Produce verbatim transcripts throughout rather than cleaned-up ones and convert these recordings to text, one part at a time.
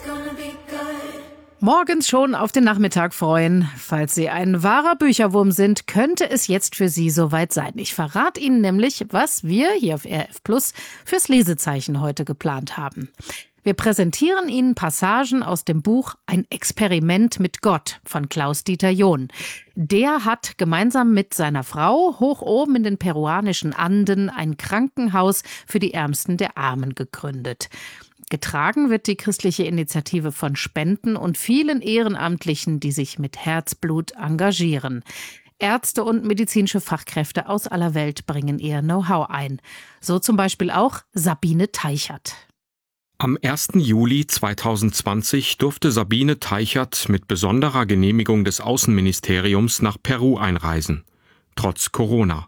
Morgens schon auf den Nachmittag freuen. Falls Sie ein wahrer Bücherwurm sind, könnte es jetzt für Sie soweit sein. Ich verrate Ihnen nämlich, was wir hier auf R F Plus fürs Lesezeichen heute geplant haben. Wir präsentieren Ihnen Passagen aus dem Buch Ein Experiment mit Gott von Klaus-Dieter John. Der hat gemeinsam mit seiner Frau hoch oben in den peruanischen Anden ein Krankenhaus für die Ärmsten der Armen gegründet. Getragen wird die christliche Initiative von Spenden und vielen Ehrenamtlichen, die sich mit Herzblut engagieren. Ärzte und medizinische Fachkräfte aus aller Welt bringen ihr Know-how ein. So zum Beispiel auch Sabine Teichert. Am ersten Juli zweitausendzwanzig durfte Sabine Teichert mit besonderer Genehmigung des Außenministeriums nach Peru einreisen, trotz Corona.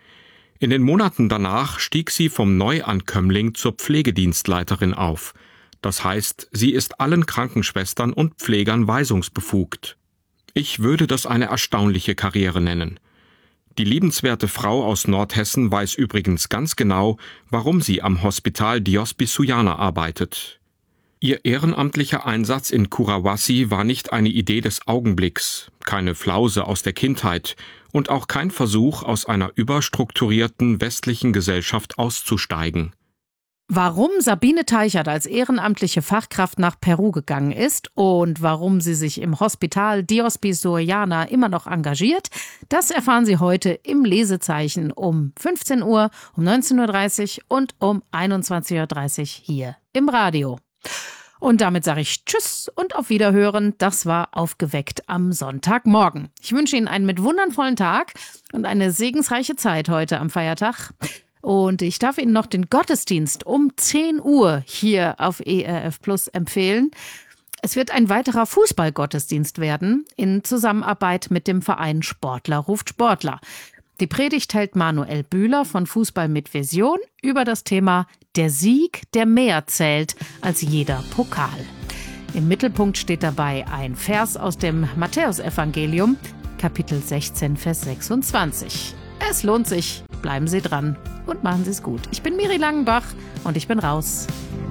In den Monaten danach stieg sie vom Neuankömmling zur Pflegedienstleiterin auf. Das heißt, sie ist allen Krankenschwestern und Pflegern weisungsbefugt. Ich würde das eine erstaunliche Karriere nennen. Die liebenswerte Frau aus Nordhessen weiß übrigens ganz genau, warum sie am Hospital Diospi Sullana arbeitet. Ihr ehrenamtlicher Einsatz in Curahuasi war nicht eine Idee des Augenblicks, keine Flause aus der Kindheit und auch kein Versuch, aus einer überstrukturierten westlichen Gesellschaft auszusteigen. Warum Sabine Teichert als ehrenamtliche Fachkraft nach Peru gegangen ist und warum sie sich im Hospital Diospi Sullana immer noch engagiert, das erfahren Sie heute im Lesezeichen um fünfzehn Uhr, um neunzehn Uhr dreißig und um einundzwanzig Uhr dreißig hier im Radio. Und damit sage ich Tschüss und auf Wiederhören. Das war Aufgeweckt am Sonntagmorgen. Ich wünsche Ihnen einen mit wundervollen Tag und eine segensreiche Zeit heute am Feiertag. Und ich darf Ihnen noch den Gottesdienst um zehn Uhr hier auf E R F Plus empfehlen. Es wird ein weiterer Fußballgottesdienst werden in Zusammenarbeit mit dem Verein Sportler ruft Sportler. Die Predigt hält Manuel Bühler von Fußball mit Vision über das Thema Der Sieg, der mehr zählt als jeder Pokal. Im Mittelpunkt steht dabei ein Vers aus dem Matthäusevangelium, Kapitel sechzehn, Vers sechsundzwanzig. Es lohnt sich, bleiben Sie dran und machen Sie es gut. Ich bin Miri Langenbach und ich bin raus.